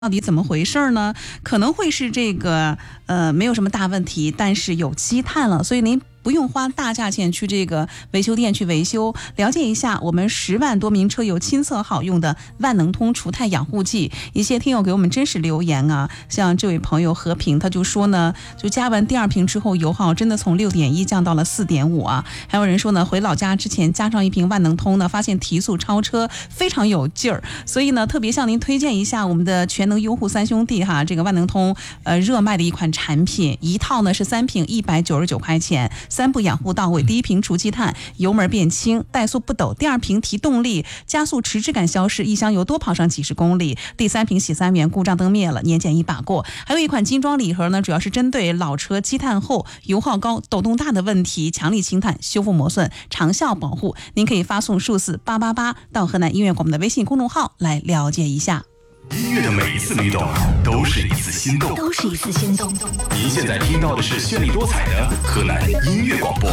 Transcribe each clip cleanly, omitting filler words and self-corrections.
到底怎么回事呢？可能会是这个没有什么大问题，但是有积碳了，所以您不用花大价钱去这个维修店去维修。了解一下我们10万多名车友亲测好用的万能通除碳养护剂。一些听友给我们真实留言啊，像这位朋友和平他就说呢，就加完第2瓶之后油耗真的从6.1降到了4.5啊。还有人说呢，回老家之前加上1瓶万能通呢，发现提速超车非常有劲儿。所以呢，特别向您推荐一下我们的全能优护3兄弟哈，这个万能通热卖的一款产品，一套呢是3瓶199块钱，3步养护到位。第1瓶除积碳，油门变轻，怠速不抖；第2瓶提动力，加速迟滞感消失，一箱油多跑上几十公里；第3瓶洗3元，故障灯灭了，年检一把过。还有一款精装礼盒呢，主要是针对老车积碳厚、油耗高、抖动大的问题，强力清碳，修复磨损，长效保护。您可以发送数字888到河南音乐广播的微信公众号来了解一下。 音乐的每一次律动都是一次心动，您现在听到的是绚丽多彩的河南音乐广播。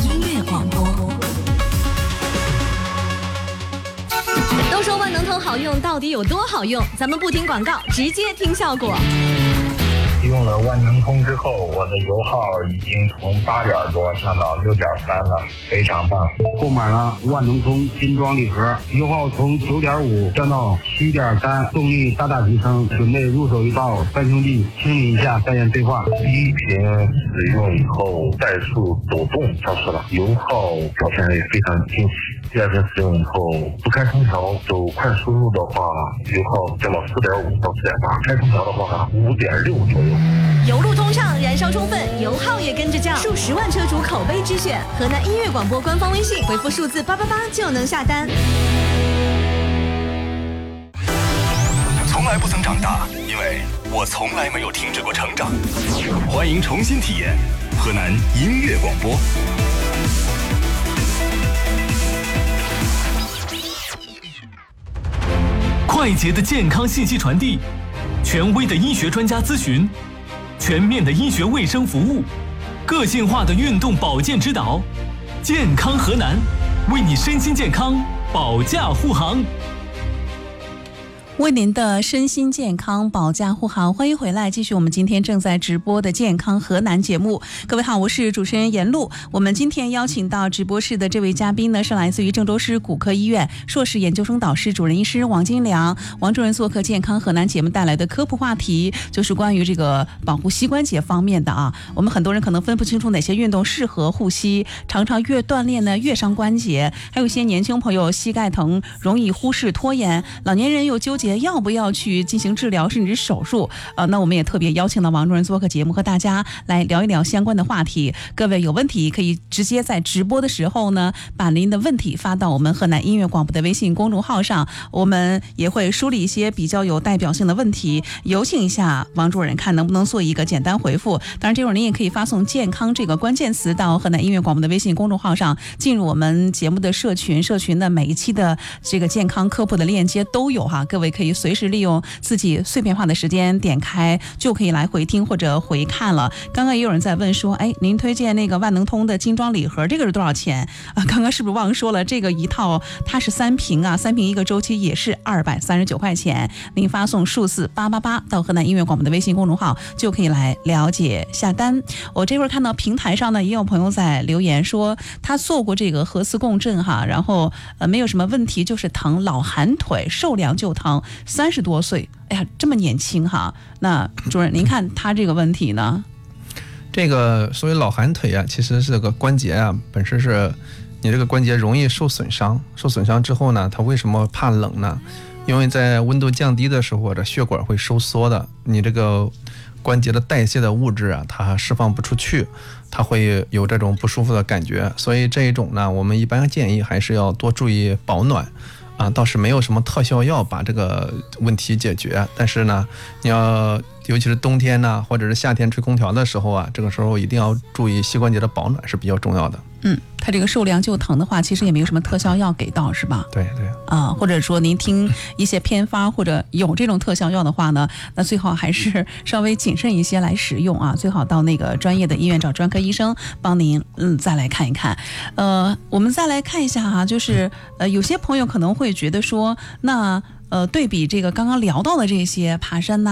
都说万能通好用，到底有多好用？咱们不听广告，直接听效果。 用了万能通之后，我的油耗已经从8点多降到6.3了，非常棒。 购买了万能通精装礼盒，油耗从9.5降到7.3，动力大大提升。准备入手一道3兄弟清理一下3元兑换。 第1瓶使用以后，怠速抖动消失了，油耗表现也非常惊喜。第2瓶使用以后，不开空调走快速路的话，油耗降到4.5到4.8，开空调的话5.6左右。 油路通畅，燃烧充分，油耗也跟着降，数10万车主口碑之选。河南音乐广播官方微信回复数字888就能下单。 从来不曾长大，因为我从来没有停止过成长。欢迎重新体验河南音乐广播。快捷的健康信息传递，权威的医学专家咨询，全面的医学卫生服务，个性化的运动保健指导，健康河南，为你身心健康保驾护航。 为您的身心健康保驾护航，欢迎回来，继续我们今天正在直播的健康河南节目。各位好，我是主持人严露。我们今天邀请到直播室的这位嘉宾呢，是来自于郑州市骨科医院硕士研究生导师主任医师王金良。王主任做客健康河南节目带来的科普话题，就是关于这个保护膝关节方面的啊。我们很多人可能分不清楚哪些运动适合护膝，常常越锻炼呢越伤关节。还有一些年轻朋友膝盖疼，容易忽视拖延，老年人又纠结要不要去进行治疗甚至手术。那我们也特别邀请了王主任做客节目，和大家来聊一聊相关的话题。各位有问题可以直接在直播的时候呢，把您的问题发到我们河南音乐广播的微信公众号上，我们也会梳理一些比较有代表性的问题，有请一下王主任，看能不能做一个简单回复。当然这会儿您也可以发送健康这个关键词到河南音乐广播的微信公众号上，进入我们节目的社群的每一期的这个健康科普的链接都有哈，各位可以随时利用自己碎片化的时间点开，就可以来回听或者回看了。刚刚也有人在问说，您推荐那个万能通的精装礼盒，这个是多少钱啊？刚刚是不是忘说了，这个一套它是3瓶啊，3瓶一个周期也是239块钱。您发送数字888到河南音乐广播的微信公众号，就可以来了解下单。我这会儿看到平台上呢，也有朋友在留言说，他做过这个核磁共振哈，然后没有什么问题，就是疼，老寒腿，受凉就疼，30多岁，哎呀，这么年轻哈。那主任，您看他这个问题呢？ 这个所谓老寒腿啊，其实是个关节啊，本身是你这个关节容易受损伤，受损伤之后呢，它为什么怕冷呢？因为在温度降低的时候，这血管会收缩的，你这个关节的代谢的物质啊，它释放不出去，它会有这种不舒服的感觉。所以这一种呢，我们一般建议还是要多注意保暖。倒是没有什么特效药把这个问题解决，但是呢，你要尤其是冬天呢，或者是夏天吹空调的时候啊，这个时候一定要注意膝关节的保暖是比较重要的。 它这个受凉就疼的话，其实也没有什么特效药给到，是吧？ 对或者说您听一些偏方或者有这种特效药的话呢，那最好还是稍微谨慎一些来使用啊，最好到那个专业的医院找专科医生帮您再来看一看。我们再来看一下哈，就是有些朋友可能会觉得说，那对比这个刚刚聊到的这些爬山